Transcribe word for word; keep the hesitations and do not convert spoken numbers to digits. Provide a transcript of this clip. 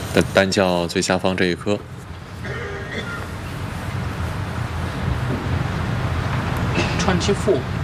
的单教最下方这一颗。 串气腹。